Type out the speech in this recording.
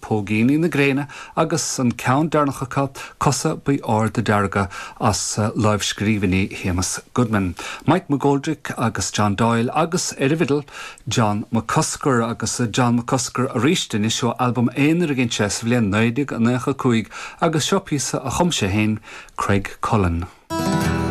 pógéí na gréine agus an ceann darnachacha cosa bu ár de dearga as live scríbhní Héamas Goodman. Mike McGoldrick agus John Doyle agus Vidal John McCusker agus John McCusker a rístin is seo album éonar a gin ches bhliain 90 a 95 agus seo píosa a chumse héin Craig Cullen.